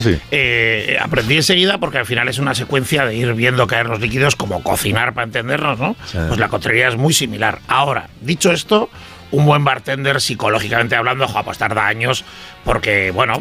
Sí. Aprendí enseguida porque al final es una secuencia de ir viendo caer los líquidos como cocinar para entendernos, ¿no? Sí. Pues la coctelería es muy similar. Ahora, dicho esto, un buen bartender, psicológicamente hablando, pues tarda años porque, bueno,